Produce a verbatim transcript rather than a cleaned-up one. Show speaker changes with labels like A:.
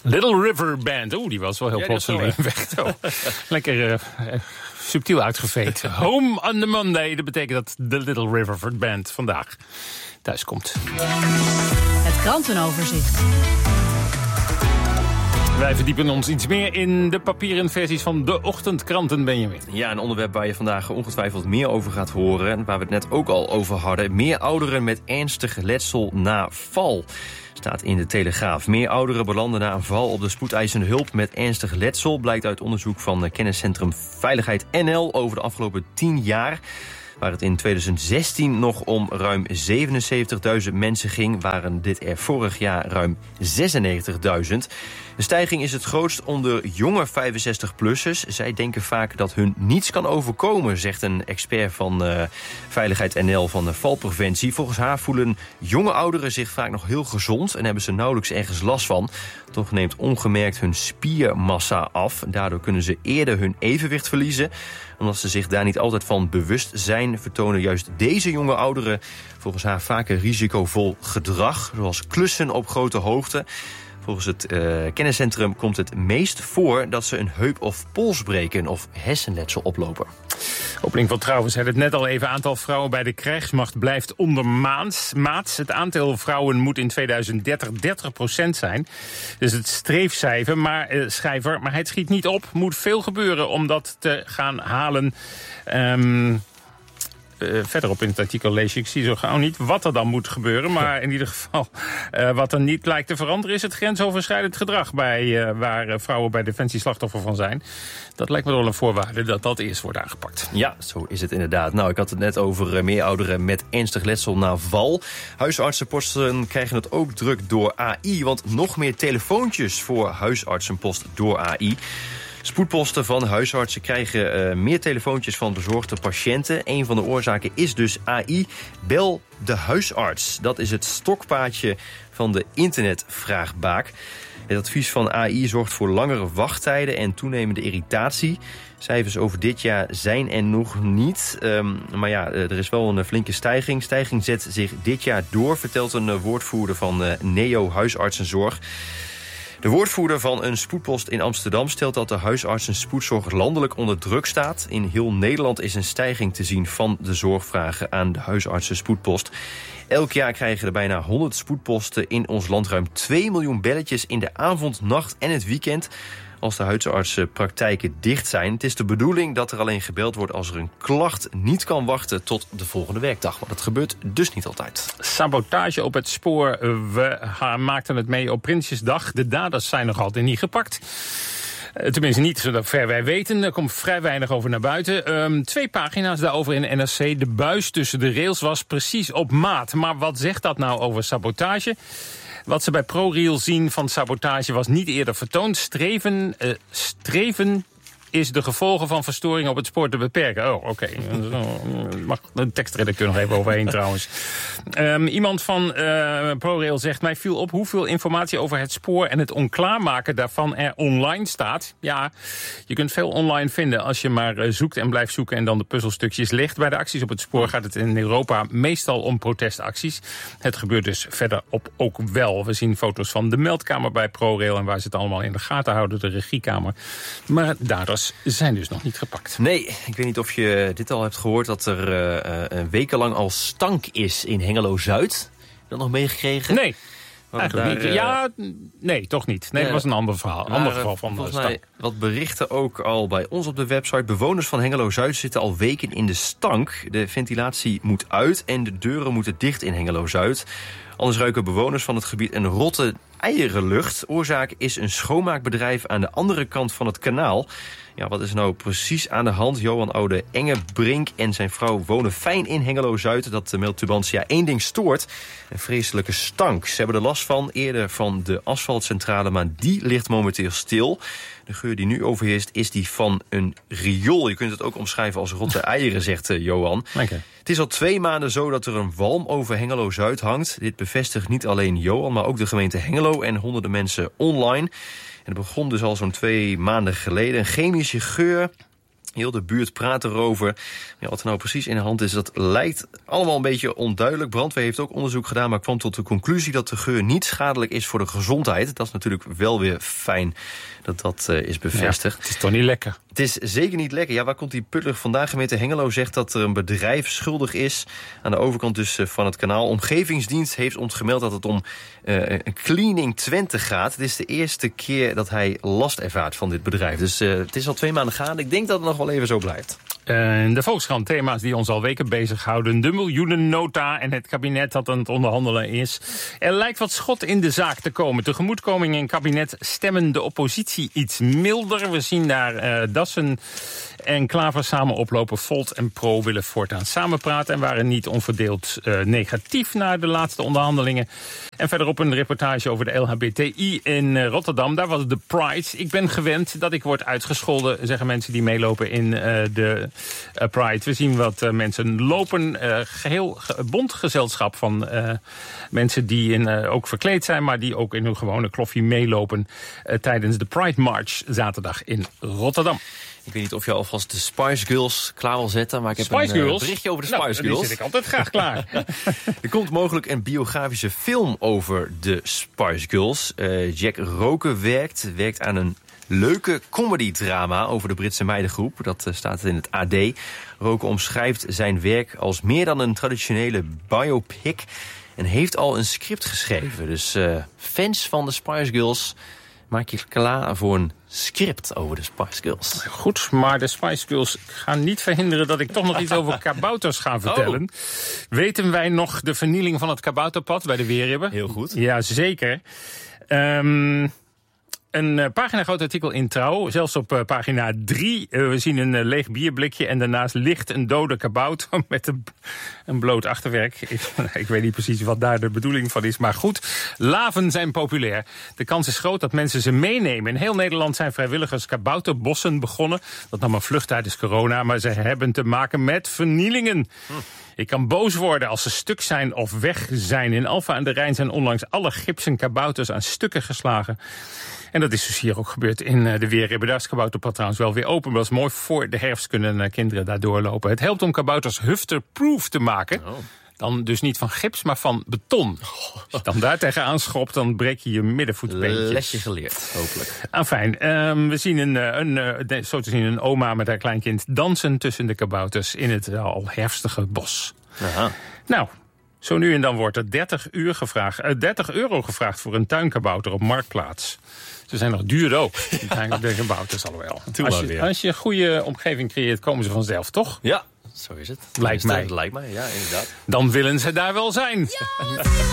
A: Little River Band. Oeh, die was wel heel
B: Ja,
A: plotseling weg. Zo. Lekker uh, subtiel uitgeveed. Home on the Monday. Dat betekent dat de Little River Band vandaag thuis komt.
C: Het krantenoverzicht.
A: Wij verdiepen ons iets meer in de papieren versies van de ochtendkranten, Benjamin.
B: Ja, een onderwerp waar je vandaag ongetwijfeld meer over gaat horen. Waar we het net ook al over hadden. Meer ouderen met ernstig letsel na val. Staat in de Telegraaf. Meer ouderen belanden na een val op de spoedeisende hulp met ernstig letsel. Blijkt uit onderzoek van kenniscentrum Veiligheid N L over de afgelopen tien jaar. Waar het in twintig zestien nog om ruim zevenenzeventigduizend mensen ging, waren dit er vorig jaar ruim zesennegentigduizend. De stijging is het grootst onder jonge vijfenzestig-plussers. Zij denken vaak dat hun niets kan overkomen, zegt een expert van uh, Veiligheid N L van de valpreventie. Volgens haar voelen jonge ouderen zich vaak nog heel gezond en hebben ze nauwelijks ergens last van. Toch neemt ongemerkt hun spiermassa af. Daardoor kunnen ze eerder hun evenwicht verliezen. Omdat ze zich daar niet altijd van bewust zijn, vertonen juist deze jonge ouderen volgens haar vaker risicovol gedrag, zoals klussen op grote hoogte. Volgens het uh, kenniscentrum komt het meest voor dat ze een heup of pols breken of hersenletsel oplopen.
A: Opening van Trouw zei het net al even. Aantal vrouwen bij de krijgsmacht blijft ondermaats. Maats. Het aantal vrouwen moet in tweeduizend dertig dertig procent zijn. Dus het streefcijfer, maar, uh, schijver, maar het schiet niet op. Moet veel gebeuren om dat te gaan halen. Um, Uh, verderop in het artikel lees je, ik zie zo gauw niet wat er dan moet gebeuren. Maar in ieder geval, uh, wat er niet lijkt te veranderen is het grensoverschrijdend gedrag bij, uh, waar uh, vrouwen bij Defensie slachtoffer van zijn. Dat lijkt me wel een voorwaarde dat dat eerst wordt aangepakt.
B: Ja, zo is het inderdaad. Nou, ik had het net over uh, meer ouderen met ernstig letsel na val. Huisartsenposten krijgen het ook druk door A I, want nog meer telefoontjes voor huisartsenpost door A I. Spoedposten van huisartsen krijgen uh, meer telefoontjes van bezorgde patiënten. Een van de oorzaken is dus A I. Bel de huisarts. Dat is het stokpaardje van de internetvraagbaak. Het advies van A I zorgt voor langere wachttijden en toenemende irritatie. Cijfers over dit jaar zijn er nog niet. Um, maar ja, er is wel een flinke stijging. Stijging zet zich dit jaar door, vertelt een woordvoerder van uh, Neo Huisartsenzorg. De woordvoerder van een spoedpost in Amsterdam stelt dat de huisartsenspoedzorg landelijk onder druk staat. In heel Nederland is een stijging te zien van de zorgvragen aan de huisartsenspoedpost. Elk jaar krijgen er bijna honderd spoedposten in ons land ruim twee miljoen belletjes in de avond, nacht en het weekend. Als de huisartsenpraktijken dicht zijn. Het is de bedoeling dat er alleen gebeld wordt als er een klacht niet kan wachten tot de volgende werkdag. Maar dat gebeurt dus niet altijd.
A: Sabotage op het spoor. We maakten het mee op Prinsjesdag. De daders zijn nog altijd niet gepakt. Tenminste niet zover wij weten. Er komt vrij weinig over naar buiten. Um, twee pagina's daarover in de N R C. De buis tussen de rails was precies op maat. Maar wat zegt dat nou over sabotage? Wat ze bij ProRail zien van sabotage was niet eerder vertoond. Streven, uh, streven is de gevolgen van verstoring op het spoor te beperken. Oh, oké. Okay. Mag de tekstredacteur nog even overheen trouwens. Um, iemand van uh, ProRail zegt, mij viel op hoeveel informatie over het spoor en het onklaarmaken daarvan er online staat. Ja, je kunt veel online vinden als je maar zoekt en blijft zoeken en dan de puzzelstukjes legt. Bij de acties op het spoor gaat het in Europa meestal om protestacties. Het gebeurt dus verderop ook wel. We zien foto's van de meldkamer bij ProRail en waar ze het allemaal in de gaten houden, de regiekamer. Maar daders zijn dus nog niet gepakt.
B: Nee, ik weet niet of je dit al hebt gehoord, dat er uh, een wekenlang al stank is in Hengelo-Zuid. Heb je dat nog meegekregen?
A: Nee. Eigenlijk daar, niet. Ja, nee, toch niet. Nee, ja, dat was een ander verhaal. Ander geval van
B: volgens mij wat berichten ook al bij ons op de website. Bewoners van Hengelo-Zuid zitten al weken in de stank. De ventilatie moet uit en de deuren moeten dicht in Hengelo-Zuid. Anders ruiken bewoners van het gebied een rotte eierenlucht. Oorzaak is een schoonmaakbedrijf aan de andere kant van het kanaal. Ja, wat is nou precies aan de hand? Johan Oude Engebrink en zijn vrouw wonen fijn in Hengelo-Zuid. Dat meldt Tubantia. Één ding stoort, een vreselijke stank. Ze hebben er last van, eerder van de asfaltcentrale, maar die ligt momenteel stil. De geur die nu overheerst is die van een riool. Je kunt het ook omschrijven als rotte eieren, zegt uh, Johan.
A: Okay.
B: Het is al twee maanden zo dat er een walm over Hengelo-Zuid hangt. Dit bevestigt niet alleen Johan, maar ook de gemeente Hengelo en honderden mensen online. En het begon dus al zo'n twee maanden geleden. Een chemische geur Heel de buurt praat erover. Ja, wat er nou precies in de hand is, dat lijkt allemaal een beetje onduidelijk. Brandweer heeft ook onderzoek gedaan, maar kwam tot de conclusie dat de geur niet schadelijk is voor de gezondheid. Dat is natuurlijk wel weer fijn dat dat uh, is bevestigd.
A: Ja, het is toch niet lekker?
B: Het is zeker niet lekker. Ja, waar komt die puttig vandaan? Gemeente Hengelo zegt dat er een bedrijf schuldig is. Aan de overkant dus van het kanaal. Omgevingsdienst heeft ons gemeld dat het om uh, Cleaning Twente gaat. Het is de eerste keer dat hij last ervaart van dit bedrijf. Dus uh, het is al twee maanden gaande. Ik denk dat het nog wel even zo blijft.
A: Uh, de Volkskrant, thema's die ons al weken bezighouden. De miljoenennota en het kabinet dat aan het onderhandelen is. Er lijkt wat schot in de zaak te komen. Tegemoetkoming in kabinet stemmen de oppositie iets milder. We zien daar uh, Dassen en Klaver samen oplopen. Volt en Pro willen voortaan samenpraten en waren niet onverdeeld uh, negatief naar de laatste onderhandelingen. En verderop een reportage over de L H B T I in uh, Rotterdam. Daar was het de Pride. Ik ben gewend dat ik word uitgescholden, zeggen mensen die meelopen in uh, de uh, Pride. We zien wat uh, mensen lopen. Uh, geheel ge bont gezelschap van uh, mensen die in, uh, ook verkleed zijn, maar die ook in hun gewone kloffie meelopen uh, tijdens de Pride March zaterdag in Rotterdam.
B: Ik weet niet of je alvast de Spice Girls klaar wil zetten, maar ik heb
A: Spice
B: een
A: Girls?
B: Uh, berichtje over de
A: nou,
B: Spice Girls.
A: Die zit ik altijd graag klaar.
B: Er komt mogelijk een biografische film over de Spice Girls. Uh, Jack Roker werkt, werkt aan een leuke comedydrama over de Britse meidengroep. Dat uh, staat in het A D. Roker omschrijft zijn werk als meer dan een traditionele biopic en heeft al een script geschreven. Dus uh, fans van de Spice Girls, maak je klaar voor een script over de Spice Girls.
A: Goed, maar de Spice Girls gaan niet verhinderen dat ik toch nog iets over kabouters ga vertellen. Oh. Weten wij nog de vernieling van het kabouterpad bij de Weerribben?
B: Heel goed.
A: Ja, zeker. Um, Een uh, pagina groot artikel in Trouw, zelfs op uh, pagina drie. Uh, we zien een uh, leeg bierblikje en daarnaast ligt een dode kabouter met een, een bloot achterwerk. Ik, ik weet niet precies wat daar de bedoeling van is, maar goed. Laven zijn populair. De kans is groot dat mensen ze meenemen. In heel Nederland zijn vrijwilligers kabouterbossen begonnen. Dat nam een vlucht tijdens corona, maar ze hebben te maken met vernielingen. Hm. Ik kan boos worden als ze stuk zijn of weg zijn. In Alphen aan de Rijn zijn onlangs alle gipsen kabouters aan stukken geslagen. En dat is dus hier ook gebeurd in de Weerribben. Daar is het kabouterpad trouwens wel weer open. Dat is mooi, voor de herfst kunnen kinderen daar doorlopen. Het helpt om kabouters hufterproof te maken. Oh. Dan dus niet van gips, maar van beton. Als je dan daar tegenaan schopt, dan breek je je middenvoetbeentjes.
B: Lesje geleerd, hopelijk.
A: Enfin, um, we zien een, een, een, zo te zien een oma met haar kleinkind dansen tussen de kabouters in het al herfstige bos. Aha. Nou, zo nu en dan wordt er dertig, uur gevraagd, uh, dertig euro gevraagd voor een tuinkabouter op Marktplaats. Ze zijn nog duur ook, die tuinkabouters alweer. Als je, als je een goede omgeving creëert, komen ze vanzelf, toch?
B: Ja, zo is het.
A: Lijkt mij.
B: Lijkt mij, ja, inderdaad.
A: Dan willen ze daar wel zijn. Ja,